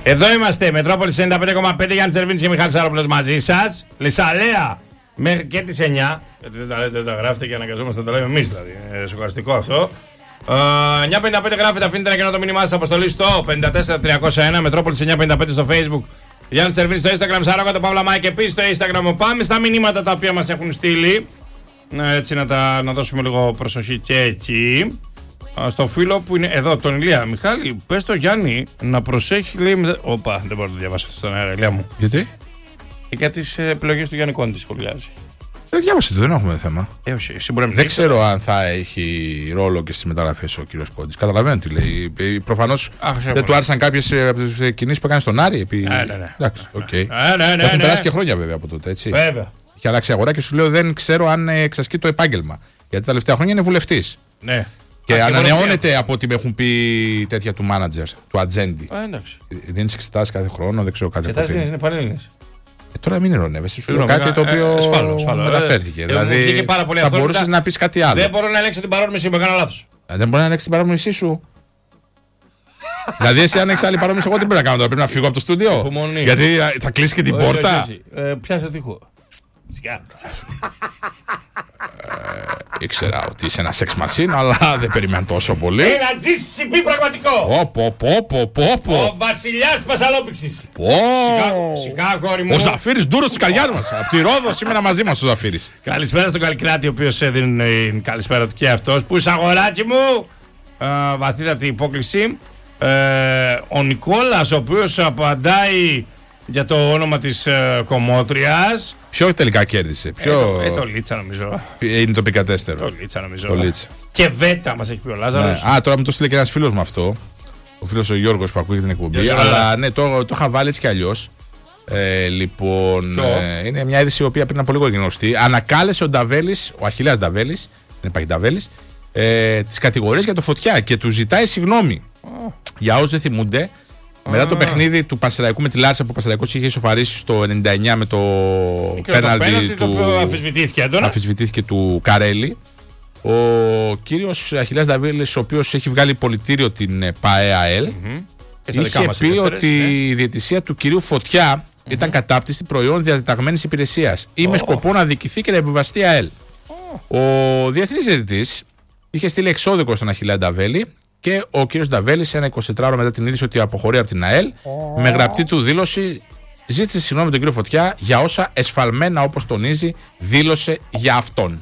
Εδώ είμαστε, Μετρόπολη 95,5, Γιάννη Τσερβίνης και Μιχάλης Σαρόπουλος μαζί σας. Λισαλέα μέχρι και τις 9. Γιατί δεν τα γράφετε και αναγκαζόμαστε να το λέμε εμείς, δηλαδή. Σοκαριστικό αυτό. 9.55 γράφετε, αφήνετε ένα κενό το μήνυμά σας αποστολή στο 54301, Μετρόπολη 955 στο Facebook. Γιάννη Τσερβίνης στο Instagram, Σαρόκα το Παύλα Μάικ επίσης στο Instagram. Πάμε στα μηνύματα τα οποία μας έχουν στείλει. Έτσι να δώσουμε λίγο προσοχή και εκεί. Στο φίλο που είναι εδώ, τον Ηλία. Μιχάλη, πες το Γιάννη να προσέχει, λέει. Όπα, δεν μπορώ να το διαβάσω αυτό στον αέρα, Ηλία μου. Γιατί? Για τις επιλογές του Γιάννη Κόντι σχολιάζει. Δεν διάβασε το, δεν έχουμε θέμα. Όχι, εσύ μπορεί να δεν ξέρω αν θα έχει ρόλο και στις μεταγραφές ο κύριος Κόντης. Καταλαβαίνω τι λέει. Προφανώς δεν του άρεσαν κάποιες από τις κινήσεις που έκανε στον Άρη. Ναι. Εντάξει, οκ. Έχουν περάσει και χρόνια βέβαια από τότε, έτσι. Βέβαια. Έχει αλλάξει αγορά και σου λέω δεν ξέρω αν εξασκεί το επάγγελμα. Γιατί τα τελευταία χρόνια είναι βουλευτής. Ναι. Και ανανεώνεται από ό,τι με έχουν πει τέτοια του μάνατζερ, του ατζέντη. Δίνει εξετάσεις κάθε χρόνο, δεν ξέρω κάτι. Εξετάσεις είναι πανελλήνιες. Τώρα μην ειρωνεύεσαι, σου λέω κάτι το οποίο μεταφέρθηκε. Δηλαδή θα μπορούσες να πεις κάτι άλλο. Δεν μπορώ να ελέγξω την παρόρμηση μου, έκανα λάθος. Δεν μπορεί να ελέγξει την παρόρμησή σου. Δηλαδή, εσύ αν έχεις άλλη παρόμοιση, εγώ τι πρέπει να κάνω τώρα, πρέπει να φύγω από το στούντιο. Γιατί θα κλείσει και την πόρτα. Πιάσε τείχο. Ήξερα ότι είσαι ένα σεξ μασίν, αλλά δεν περιμένω τόσο πολύ. Ένα GCP πραγματικό. Ο βασιλιάς της Πασαλόπηξης. Σιγά, κόρη μου. Ο Ζαφύρης Ντούρος της καρδιάς μας. Από τη Ρόδο σήμερα μαζί μας ο Ζαφύρης. Καλησπέρα στον Καλικράτη, ο οποίος έδινε καλησπέρα του και αυτός. Πού είσαι, αγοράκι μου. Βαθύτατη υπόκληση. Ο Νικόλας, ο οποίος απαντάει για το όνομα της κομμότριας. Ποιο τελικά κέρδισε? Το Λίτσα νομίζω. Είναι το πικατέστερο. Το Λίτσα νομίζω. Το Λίτσα. Και Βέτα μας έχει πει ο Λάζαρος. Ναι. Τώρα μου το στείλε και ένας φίλος μου αυτό. Ο φίλος ο Γιώργος που ακούει την εκπομπή. Αλλά ναι, το είχα βάλει έτσι κι αλλιώς. Λοιπόν, είναι μια είδηση η οποία πριν από λίγο έγινε γνωστή. Ανακάλεσε ο Νταβέλης, ο Αχιλλέας Νταβέλης, δεν υπάρχει Νταβέλης, τις κατηγορίες για το Φωτιά και του ζητάει συγγνώμη. Για όσους δεν θυμούνται, μετά το παιχνίδι του Πανσεραϊκού με τη Λάρισα που ο Πανσεραϊκός είχε ισοφαρίσει στο 99 με το πέναλτι του. Αμφισβητήθηκε του Καρέλη. Ο κύριος Αχιλλέας Νταβέλης, ο οποίος έχει βγάλει πολιτήριο την ΠΑΕΑΕΛ, είχε πει ότι η διαιτησία του κυρίου Φωτιά ήταν κατάπτυστη προϊόν διατεταγμένης υπηρεσίας ή με σκοπό να αδικηθεί και να επιβαστεί ΑΕΛ. Ο διεθνής διαιτητής είχε στείλει εξώδικο στον Αχιλλέα Νταβέλη και ο κύριος Νταβέλης, ένα 24ωρο μετά την είδηση ότι αποχωρεί από την ΑΕΛ, με γραπτή του δήλωση ζήτησε συγγνώμη τον κύριο Φωτιά για όσα εσφαλμένα, όπως τονίζει, δήλωσε για αυτόν.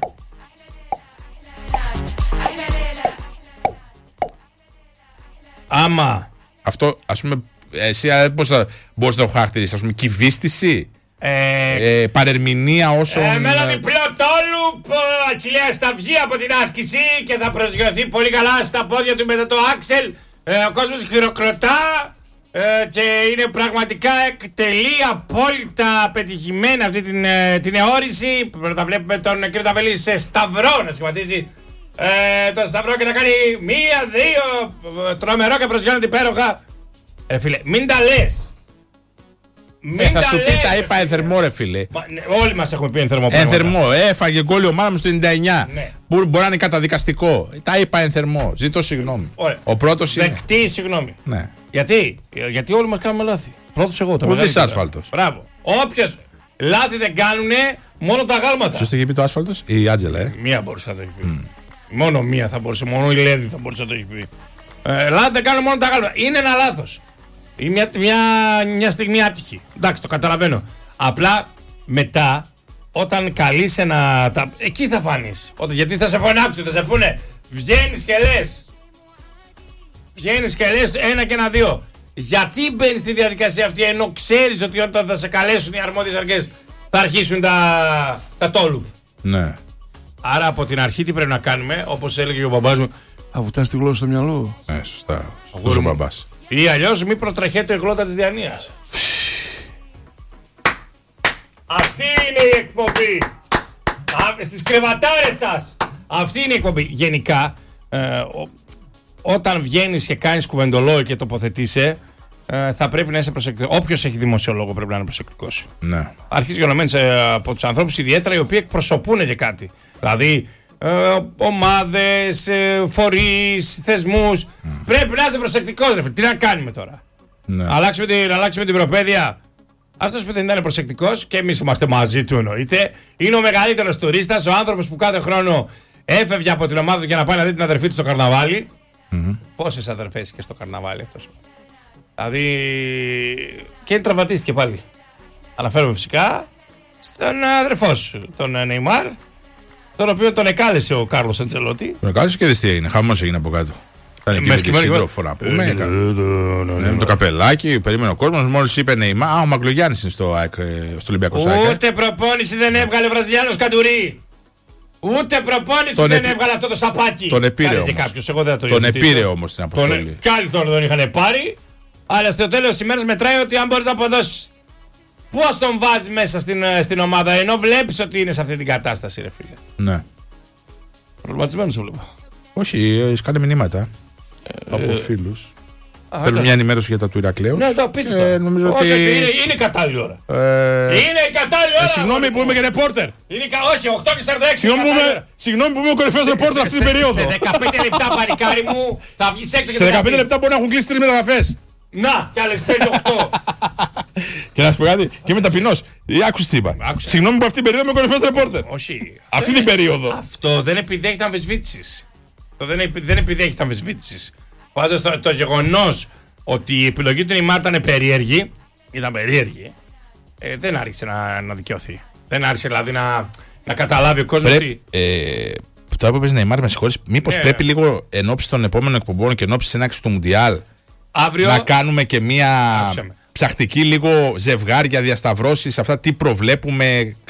Άμα αυτό, ας πούμε, εσύ πώς θα μπορείς να το χαρακτηρίσεις, ας πούμε, κυβίστηση, παρερμηνία όσων. Με ένα διπλό τόλου, ο Αχιλλέας θα βγει από την άσκηση και θα προσγειωθεί πολύ καλά στα πόδια του μετά το άξελ. Ο κόσμος χειροκροτά και είναι πραγματικά εκτελεί απόλυτα πετυχημένα αυτή την εώρηση. Πρώτα βλέπουμε τον κύριο Νταβέλη σε σταυρό να σχηματίζει τον σταυρό και να κάνει 1-2 τρομερό και προσγειώνεται υπέροχα. Φίλε, μην τα λες. Θα σου πει τα είπα ενθερμό, ρε φίλε. Όλοι μας έχουμε πει ενθερμό. Ενθερμό, έφαγε γκόλ η ομάδα μου στο 99. Ναι. Μπορεί να είναι καταδικαστικό. Τα είπα ενθερμό. Ζήτω συγγνώμη. Ο πρώτος είναι. Δεκτή συγγνώμη. Ναι. Γιατί όλοι μας κάνουμε λάθη. Πρώτος εγώ. Ο δις άσφαλτος. Μπράβο. Όποιος λάθη δεν κάνουνε, μόνο τα γάλματα. Ποιος το είχε πει το άσφαλτος? Η Άντζελα, Μία μπορούσε να το έχει πει. Μόνο μία θα μπορούσε. Μόνο η Λέδη θα μπορούσε να το έχει πει. Λάθη δεν κάνουν μόνο τα γάλματα. Είναι ένα λάθος. Είναι μια στιγμή άτυχη. Εντάξει, το καταλαβαίνω. Απλά μετά, όταν καλείς εκεί θα φανείς. Γιατί θα σε φωνάξουν, θα σε πούνε βγαίνεις και λες. Βγαίνεις και λες 1 και 1-2. Γιατί μπαίνεις στη διαδικασία αυτή ενώ ξέρεις ότι όταν θα σε καλέσουν οι αρμόδιες αρχές θα αρχίσουν τα τόλουπ. Ναι. Άρα από την αρχή τι πρέπει να κάνουμε, όπως έλεγε ο μπαμπάς μου, θα βουτάς τη γλώσσα στο μυαλό. Ναι, σωστά. Αυτός ο μπαμπάς. Ή αλλιώς μη προτραχέτω η γλώσσα της διανοίας. Αυτή είναι η εκπομπή. Στις κρεβατάρες σας. Αυτή είναι η εκπομπή. Γενικά, όταν βγαίνεις και κάνεις κουβεντολόι και τοποθετείσαι, θα πρέπει να είσαι προσεκτικός. Όποιος έχει δημοσιολόγο πρέπει να είναι προσεκτικός. Ναι. Αρχίζει γενομένης από τους ανθρώπους ιδιαίτερα οι οποίοι εκπροσωπούν και κάτι. Δηλαδή, ομάδες, φορείς, θεσμούς. Πρέπει να είσαι προσεκτικός. Τι να κάνουμε τώρα? Ναι. Αλλάξουμε την προπαίδεια. Αυτός που δεν ήταν προσεκτικός, και εμείς είμαστε μαζί του εννοείται, είναι ο μεγαλύτερος τουρίστας, ο άνθρωπος που κάθε χρόνο έφευγε από την ομάδα του για να πάει να δει την αδερφή του στο καρναβάλι. Πόσες αδερφές είχε στο καρναβάλι αυτός? Δηλαδή. Και τραυματίστηκε πάλι. Αναφέρομαι φυσικά στον αδερφό σου, τον Νεϊμάρ, τον οποίο τον εκάλεσε ο Κάρλος Αντσελότη. Τον εκάλεσε και δες τι έγινε. Χαμός έγινε από κάτω. Ήταν εκεί με σύντροφο να πούμε. Με το καπελάκι, περίμενε ο κόσμος. Μόλις είπε Νεϊμάρ, ο Μακλογιάννης είναι στο Ολυμπιακό Σάκη. Ούτε προπόνηση δεν έβγαλε ο Βραζιλιάνος Καντουρί. Ούτε προπόνηση δεν έβγαλε αυτό το σαπάκι. Τον επήρε όμως. Τον επήρε όμως την αποστολή. Κι άλλοι τον είχαν πάρει. Αλλά στο τέλος της ημέρας μετράει ότι αν μπορεί να αποδώσει. Πώς τον βάζει μέσα στην ομάδα, ενώ βλέπεις ότι είναι σε αυτή την κατάσταση, ρε φίλε? Ναι. Προβληματισμένος σου βλέπω. Όχι, σκάνε μηνύματα από φίλους. Θέλουν μια ενημέρωση για τα του Ηρακλέους. Ναι, το πείτε. Νομίζω ότι είναι η κατάλληλη ώρα. Είναι η κατάλληλη ώρα. Συγγνώμη που είμαι και ρεπόρτερ. Όχι, 8:46. Συγγνώμη που είμαι ο κορυφαίος ρεπόρτερ αυτή την περίοδο. Σε 15 λεπτά, πανικάρι μου, θα βγεις έξω και σε 15 λεπτά μπορεί να έχουν κλείσει 3 μεταγραφές. Να, κι άλλες 5-8. Και να σου πω κάτι, και είμαι ταπεινός. Άκουσες τι είπα. Συγγνώμη που αυτή την περίοδο είμαι ο κορυφαίος ρεπόρτερ. Όχι. Αυτή την περίοδο. Αυτό δεν επιδέχεται αμφισβήτησης. Δεν επιδέχεται αμφισβήτησης. Πάντως το γεγονός ότι η επιλογή του Νεϊμάρ ήταν περίεργη, δεν άρχισε να δικαιωθεί. Δεν άρχισε δηλαδή να καταλάβει ο κόσμος ότι. Τώρα που είπες Νεϊμάρ, με συγχωρείς, μήπως πρέπει λίγο εν ώψη των επόμενων εκπομπών και εν ώψη της έναρξης του Μουντιάλ να κάνουμε και μία ψαχτική λίγο ζευγάρια, διασταυρώσεις, αυτά τι προβλέπουμε.